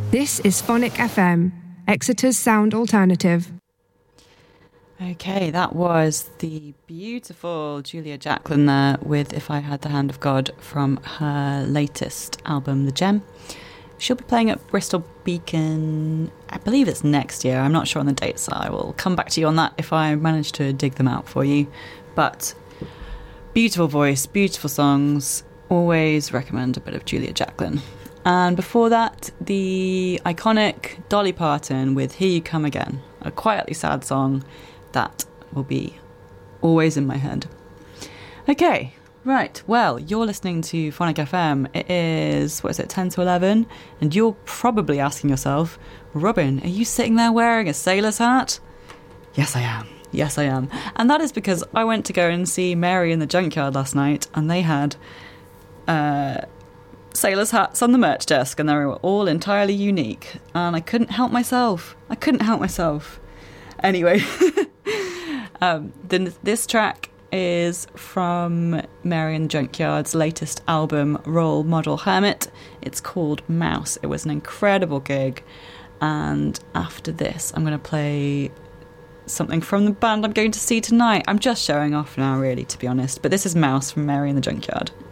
This is Phonic FM, Exeter's sound alternative. Okay, that was the beautiful Julia Jacklin there with If I Had the Hand of God from her latest album, The Gem. She'll be playing at Bristol Beacon, I believe it's next year. I'm not sure on the dates, so I will come back to you on that if I manage to dig them out for you. But beautiful voice, beautiful songs. Always recommend a bit of Julia Jacklin. And before that, the iconic Dolly Parton with Here You Come Again, a quietly sad song that will be always in my head. Okay, right, well, you're listening to Phonic FM. It is, 10 to 11? And you're probably asking yourself, Robin, are you sitting there wearing a sailor's hat? Yes, I am. Yes, I am. And that is because I went to go and see Mary in the Junkyard last night, and they had sailor's hats on the merch desk, and they were all entirely unique. And I couldn't help myself. Anyway, this track is from Mary and the Junkyard's latest album, Role Model Hermit. It's called Mouse. It was an incredible gig. And after this, I'm going to play something from the band I'm going to see tonight. I'm just showing off now, really, to be honest. But this is Mouse from Mary and the Junkyard.